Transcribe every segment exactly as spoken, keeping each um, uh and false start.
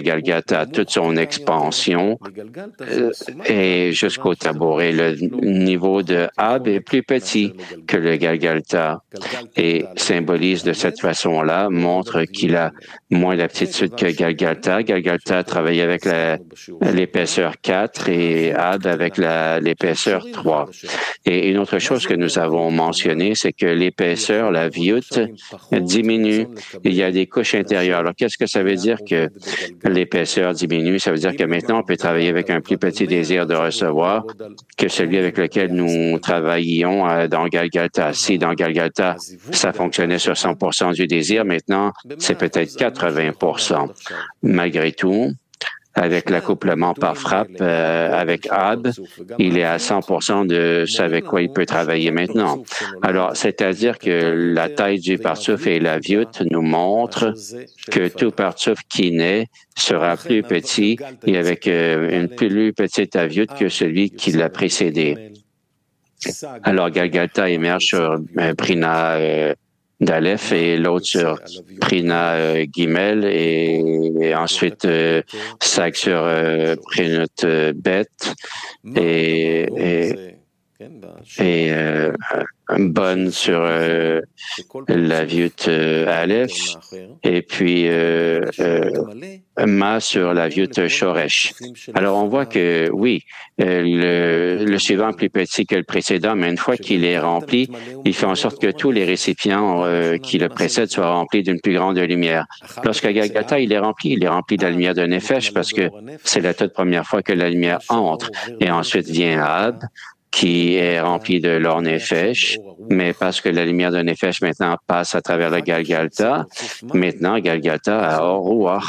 Galgata, toute son expansion euh, est jusqu'au tabouret. Le niveau de Ab est plus petit que le Galgalta et symbolise de cette façon-là, montre qu'il a moins d'aptitude que Galgalta. Galgalta travaille avec la, l'épaisseur quatre et Ab avec la, l'épaisseur trois. Et une autre chose que nous avons mentionnée, c'est que l'épaisseur, la viute, diminue. Il y a des couches intérieures. Alors, qu'est-ce que ça veut dire que l'épaisseur diminue? Ça veut dire que maintenant, on peut travailler avec un plus petit désir de recevoir que celui avec lequel nous travaillions dans Galgalta. Si dans Galgalta, ça fonctionnait sur cent pour cent du désir, maintenant, c'est peut-être quatre-vingts pour cent. Malgré tout, avec l'accouplement par frappe euh, avec Ab, il est à cent pour cent de ce avec quoi il peut travailler maintenant. Alors, c'est-à-dire que la taille du partouf et la viute nous montrent que tout partouf qui naît sera plus petit et avec euh, une plus petite aviute que celui qui l'a précédé. Alors, Galgalta émerge sur euh, Prina euh, d'Aleph et l'autre sur Prina euh, Gimel et, et ensuite euh, Sag sur euh, Prinut euh, Bet et, et, et euh, Bonne sur euh, la viute euh, Aleph et puis euh, euh, Ma sur la viute Shoresh. Alors on voit que oui, euh, le, le suivant est plus petit que le précédent, mais une fois qu'il est rempli, il fait en sorte que tous les récipients euh, qui le précèdent soient remplis d'une plus grande lumière. Lorsque Galgata il est rempli, il est rempli de la lumière de Nefesh parce que c'est la toute première fois que la lumière entre. Et ensuite vient Ab, qui est rempli de l'or Nefesh, mais parce que la lumière de Nefesh maintenant passe à travers le Galgalta, maintenant Galgalta a or Ruach.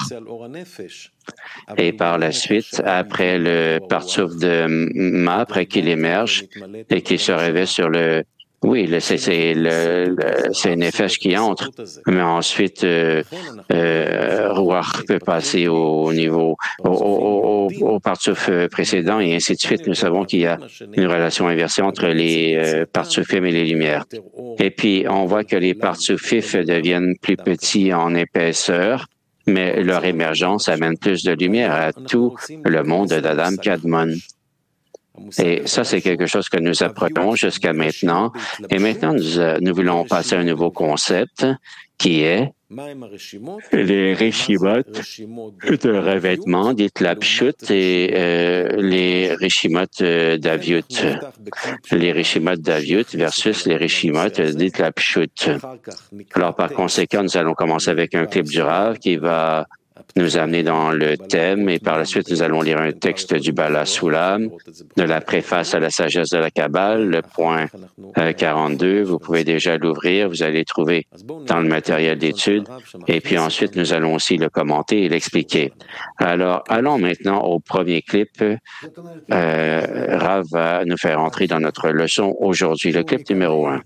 Et par la suite, après le partouf de Ma, après qu'il émerge et qu'il se réveille sur le... Oui, le, c'est, c'est, le, le, c'est Nefesh qui entre, mais ensuite, euh, euh, Ruach peut passer au niveau, au, au, au, au partouf précédent et ainsi de suite. Nous savons qu'il y a une relation inversée entre les euh, partoufim et les lumières. Et puis, on voit que les partoufifs deviennent plus petits en épaisseur, mais leur émergence amène plus de lumière à tout le monde d'Adam Kadmon. Et ça, c'est quelque chose que nous apprenons jusqu'à maintenant. Et maintenant, nous, euh, nous voulons passer à un nouveau concept qui est les rishimot de revêtement, dites la pshut, et euh, les rishimot euh, d'aviut. Les rishimot d'aviut versus les rishimot dites la pshut. Alors, par conséquent, nous allons commencer avec un clip du Rav qui va nous amener dans le thème et par la suite, nous allons lire un texte du Bala Sulam, de la préface à la sagesse de la Kabbale, le point euh, quarante-deux. Vous pouvez déjà l'ouvrir, vous allez trouver dans le matériel d'étude. Et puis ensuite, nous allons aussi le commenter et l'expliquer. Alors, allons maintenant au premier clip. Euh, Rav va nous faire entrer dans notre leçon aujourd'hui. Le clip numéro un.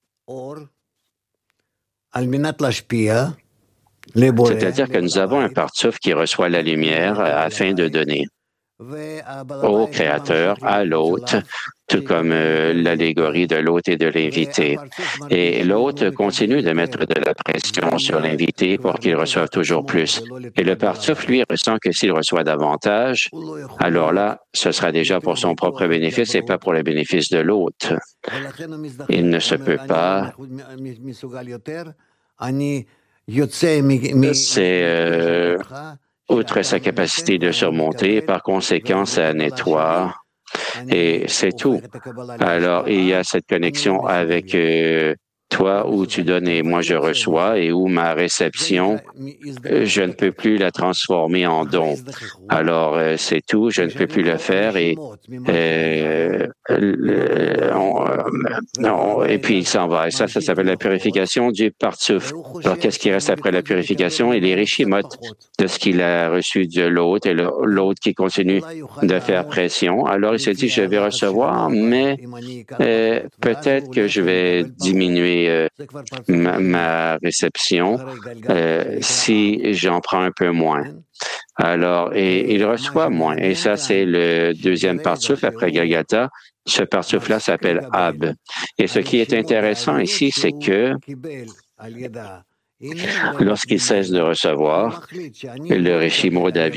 C'est-à-dire que nous avons un partouf qui reçoit la lumière afin de donner au Créateur, à l'hôte, tout comme euh, l'allégorie de l'hôte et de l'invité. Et l'hôte continue de mettre de la pression sur l'invité pour qu'il reçoive toujours plus. Et le partouf, lui, ressent que s'il reçoit davantage, alors là, ce sera déjà pour son propre bénéfice et pas pour le bénéfice de l'hôte. Il ne se peut pas... C'est euh, outre sa capacité de surmonter, par conséquent, ça nettoie et c'est tout. Alors, il y a cette connexion avec euh, toi où tu donnes et moi je reçois et où ma réception, je ne peux plus la transformer en don. Alors, euh, c'est tout, je ne peux plus le faire et euh, le, on, on, et puis il s'en va. Et ça, ça s'appelle la purification du partouf. Alors, qu'est-ce qui reste après la purification? Et les rishimot de ce qu'il a reçu de l'autre et le, l'autre qui continue de faire pression. Alors, il se dit, je vais recevoir, mais euh, peut-être que je vais diminuer Euh, ma, ma réception euh, si j'en prends un peu moins. Alors, et il reçoit moins. Et ça, c'est le deuxième partouf après Galgata. Ce partouf-là s'appelle Ab. Et ce qui est intéressant ici, c'est que lorsqu'il cesse de recevoir, le Rishimo